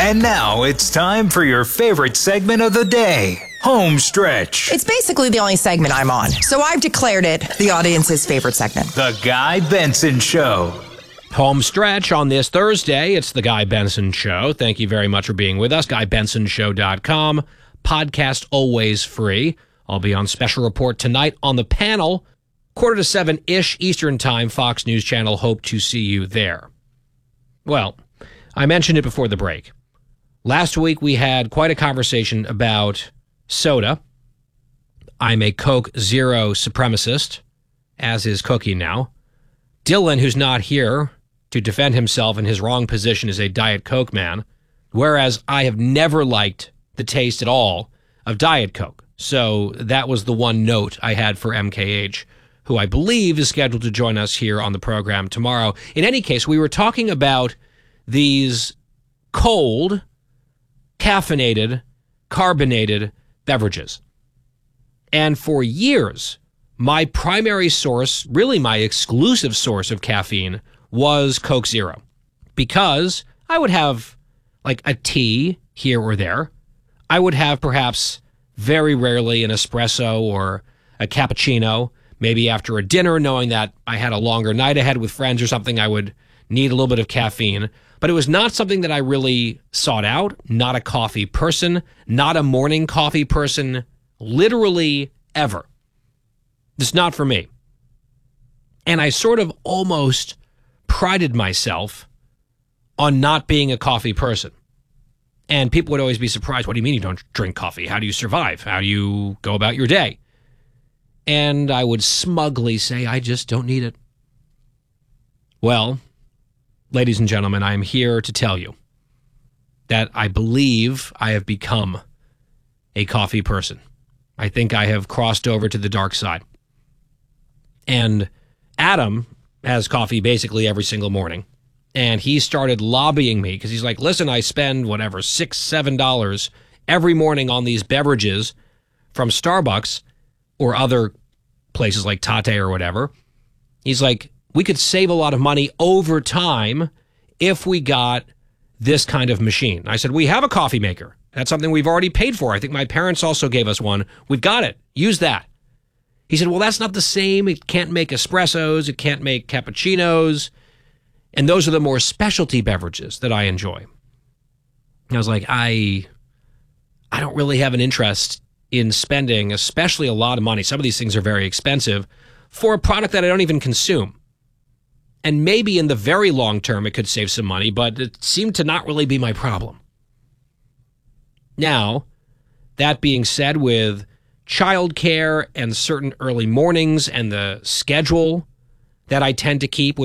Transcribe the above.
And now it's time for your favorite segment of the day, Home Stretch. It's basically the only segment I'm on, so I've declared it the audience's favorite segment. The Guy Benson Show. Home Stretch on this Thursday. It's the Guy Benson Show. Thank you very much for being with us. GuyBensonShow.com. Podcast always free. I'll be on special report tonight on the panel, 6:45-ish Eastern Time, Fox News Channel. Hope to see you there. Well, I mentioned it before the break. Last week, we had quite a conversation about soda. I'm a Coke Zero supremacist, as is Cookie now. Dylan, who's not here to defend himself in his wrong position, is a Diet Coke man, whereas I have never liked the taste at all of Diet Coke. So that was the one note I had for MKH, who I believe is scheduled to join us here on the program tomorrow. In any case, we were talking about these cold, caffeinated, carbonated beverages. And for years, my primary source, really my exclusive source of caffeine, was Coke Zero. Because I would have like a tea here or there. I would have perhaps very rarely an espresso or a cappuccino, maybe after a dinner, knowing that I had a longer night ahead with friends or something, I would need a little bit of caffeine. But it was not something that I really sought out, not a coffee person, not a morning coffee person, literally ever. It's not for me. And I sort of almost prided myself on not being a coffee person. And people would always be surprised, what do you mean you don't drink coffee? How do you survive? How do you go about your day? And I would smugly say, I just don't need it. Well, ladies and gentlemen, I am here to tell you that I believe I have become a coffee person. I think I have crossed over to the dark side. And Adam has coffee basically every single morning. And he started lobbying me because he's like, listen, I spend whatever, $6, $7 every morning on these beverages from Starbucks or other places like Tate or whatever. He's like, we could save a lot of money over time if we got this kind of machine. I said, we have a coffee maker. That's something we've already paid for. I think my parents also gave us one. We've got it. Use that. He said, well, that's not the same. It can't make espressos. It can't make cappuccinos. And those are the more specialty beverages that I enjoy. And I was like, I don't really have an interest in spending, especially a lot of money. Some of these things are very expensive for a product that I don't even consume. And maybe in the very long term, it could save some money, but it seemed to not really be my problem. Now, that being said, with childcare and certain early mornings and the schedule that I tend to keep,